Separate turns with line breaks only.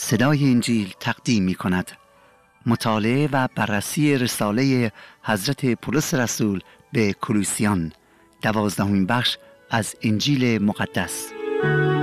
صدای انجیل تقدیم می کند. مطالعه و بررسی رساله حضرت پولس رسول به کولوسیان، 12مین بخش از انجیل مقدس.